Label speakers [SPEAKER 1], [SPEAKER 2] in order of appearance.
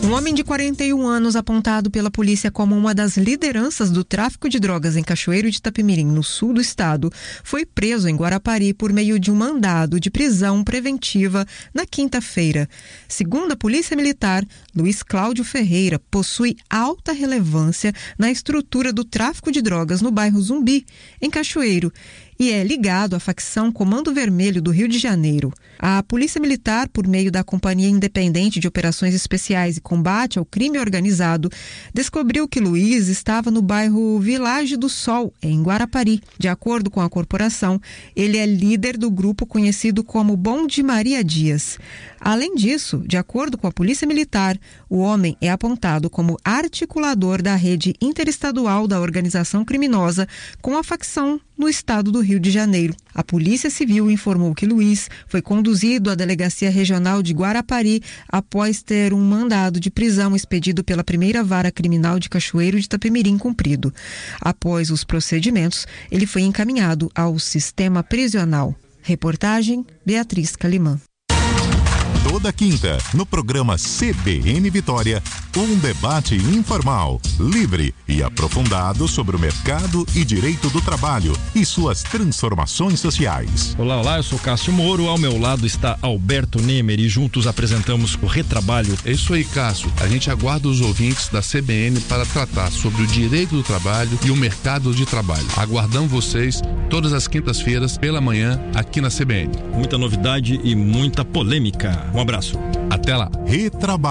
[SPEAKER 1] Um homem de 41 anos, apontado pela polícia como uma das lideranças do tráfico de drogas em Cachoeiro de Itapemirim, no sul do estado, foi preso em Guarapari por meio de um mandado de prisão preventiva na quinta-feira. Segundo a Polícia Militar, Luiz Cláudio Ferreira possui alta relevância na estrutura do tráfico de drogas no bairro Zumbi, em Cachoeiro, e é ligado à facção Comando Vermelho do Rio de Janeiro. A Polícia Militar, por meio da Companhia Independente de Operações Especiais e Combate ao Crime Organizado, descobriu que Luiz estava no bairro Village do Sol, em Guarapari. De acordo com a corporação, ele é líder do grupo conhecido como Bonde Maria Dias. Além disso, de acordo com a Polícia Militar, o homem é apontado como articulador da rede interestadual da organização criminosa com a facção no estado do Rio de Janeiro. A Polícia Civil informou que Luiz foi conduzido à Delegacia Regional de Guarapari após ter um mandado de prisão expedido pela Primeira Vara Criminal de Cachoeiro de Itapemirim cumprido. Após os procedimentos, ele foi encaminhado ao sistema prisional. Reportagem Beatriz Calimã.
[SPEAKER 2] Toda quinta, no programa CBN Vitória, um debate informal, livre e aprofundado sobre o mercado e direito do trabalho e suas transformações sociais.
[SPEAKER 3] Olá, eu sou Cássio Moro, ao meu lado está Alberto Nemer e juntos apresentamos o Retrabalho.
[SPEAKER 4] É isso aí, Cássio. A gente aguarda os ouvintes da CBN para tratar sobre o direito do trabalho e o mercado de trabalho. Aguardamos vocês todas as quintas-feiras pela manhã aqui na CBN.
[SPEAKER 3] Muita novidade e muita polêmica. Um abraço.
[SPEAKER 4] Até lá.
[SPEAKER 2] Retrabalho.